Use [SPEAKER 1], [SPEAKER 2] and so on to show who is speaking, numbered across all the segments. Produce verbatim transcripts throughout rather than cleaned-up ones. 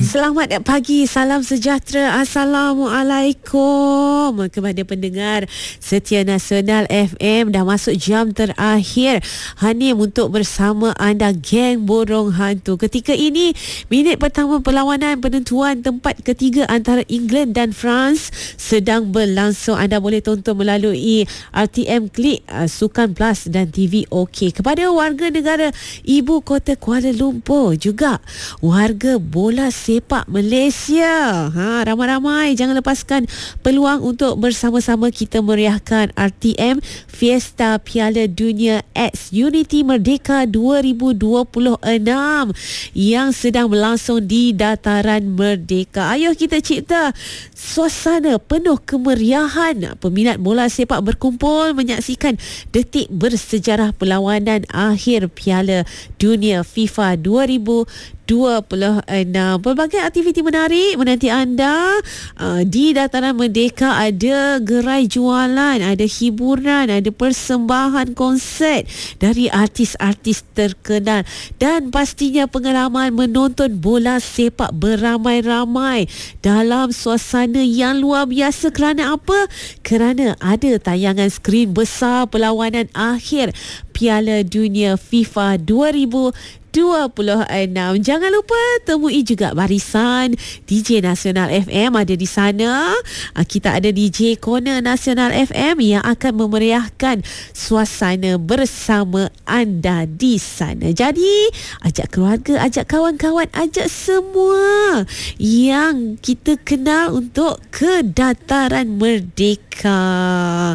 [SPEAKER 1] Selamat pagi, salam sejahtera, Assalamualaikum kepada pendengar setia Nasional F M. Dah masuk jam terakhir Hanim untuk bersama anda, geng Borong Hantu. Ketika ini minit pertama perlawanan penentuan tempat ketiga antara England dan France sedang berlangsung. Anda boleh tonton melalui R T M Klik, uh, Sukan Plus dan T V OK. Kepada warga negara ibu kota Kuala Lumpur, juga warga bola sepak Malaysia, ha, ramai-ramai jangan lepaskan peluang untuk bersama-sama kita meriahkan R T M Fiesta Piala Dunia X Unity Merdeka dua ribu dua puluh enam yang sedang berlangsung di Dataran Merdeka. Ayuh kita cipta suasana penuh kemeriahan. Peminat bola sepak berkumpul menyaksikan detik bersejarah perlawanan akhir Piala Dunia FIFA dua ribu dua puluh enam. Pelbagai aktiviti menarik menanti anda. Uh, di Dataran Merdeka ada gerai jualan, ada hiburan, ada persembahan konsert dari artis-artis terkenal dan pastinya pengalaman menonton bola sepak beramai-ramai dalam suasana yang luar biasa. Kerana apa? Kerana ada tayangan skrin besar perlawanan akhir Piala Dunia FIFA dua ribu dua puluh enam. Jangan lupa temui juga barisan D J Nasional F M ada di sana. Kita ada D J Corner Nasional F M yang akan memeriahkan suasana bersama anda di sana. Jadi, ajak keluarga, ajak kawan-kawan, ajak semua yang kita kenal untuk ke Dataran Merdeka.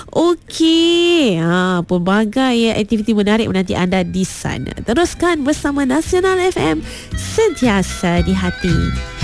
[SPEAKER 1] Okey, ha, pelbagai aktiviti menarik menanti anda di sana. Teruskan bersama Nasional F M, sentiasa di hati.